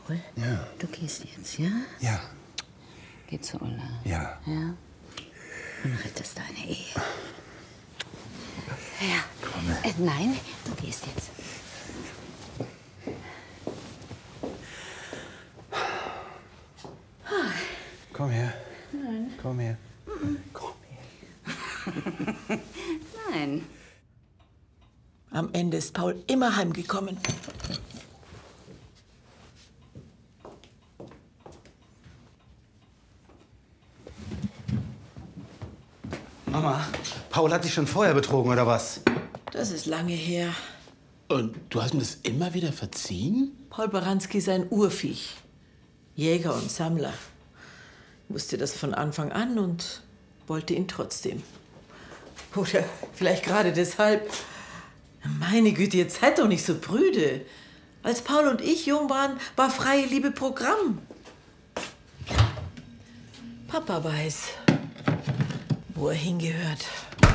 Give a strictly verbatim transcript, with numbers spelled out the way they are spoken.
Paul, Ja. du gehst jetzt, ja? Ja. Geh zu Ulla. Ja. Ja? Und rettest deine Ehe. Ja. Komm. Äh, nein, du gehst jetzt. Komm her. Nein. Komm her. Komm her. Nein. Am Ende ist Paul immer heimgekommen. Mama, Paul hat dich schon vorher betrogen, oder was? Das ist lange her. Und du hast mir das immer wieder verziehen? Paul Baranski ist ein Urviech. Jäger und Sammler. Wusste das von Anfang an und wollte ihn trotzdem. Oder vielleicht gerade deshalb. Meine Güte, jetzt seid doch nicht so prüde. Als Paul und ich jung waren, war freie Liebe Programm. Papa weiß, wo er hingehört.